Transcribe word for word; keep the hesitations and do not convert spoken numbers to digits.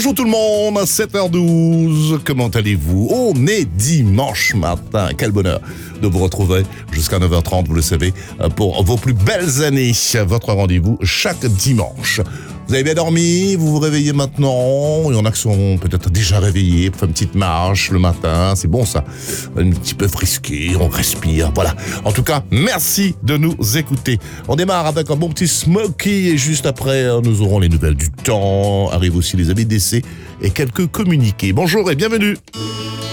Bonjour tout le monde, à sept heures douze, comment allez-vous? On est dimanche matin, quel bonheur de vous retrouver jusqu'à neuf heures trente, vous le savez, pour vos plus belles années. Votre rendez-vous chaque dimanche. Vous avez bien dormi, vous vous réveillez maintenant, il y en a qui sont peut-être déjà réveillés pour faire une petite marche le matin, c'est bon ça, un petit peu frisqué, on respire, voilà. En tout cas, merci de nous écouter. On démarre avec un bon petit Smokey et juste après, nous aurons les nouvelles du temps, arrivent aussi les avis d'essai et quelques communiqués. Bonjour et bienvenue.